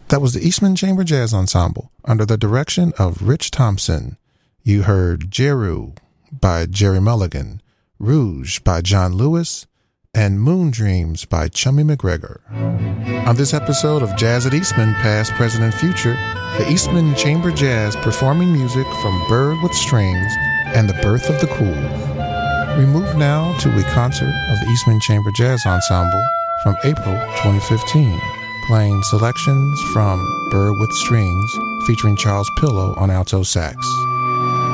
That was the Eastman Chamber Jazz Ensemble under the direction of Rich Thompson. You heard Jeru by Jerry Mulligan, Rouge by John Lewis, and Moon Dreams by Chummy McGregor. On this episode of Jazz at Eastman, Past, Present, and Future, the Eastman Chamber Jazz performing music from Bird with Strings and The Birth of the Cool. We move now to a concert of the Eastman Chamber Jazz Ensemble from April 2015, playing selections from Bird with Strings featuring Charles Pillow on alto sax.